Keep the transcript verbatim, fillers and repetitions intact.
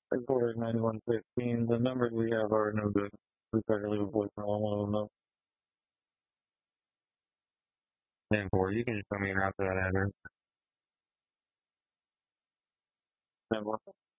Headquarters ninety-one fifteen. The numbers we have are no good. We try to leave a voicemail on one of them though. ten four, you can just come in out to that address. ten four.